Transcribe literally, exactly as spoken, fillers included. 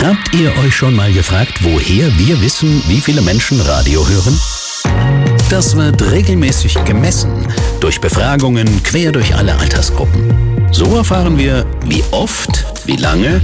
Habt ihr euch schon mal gefragt, woher wir wissen, wie viele Menschen Radio hören? Das wird regelmäßig gemessen, durch Befragungen quer durch alle Altersgruppen. So erfahren wir, wie oft, wie lange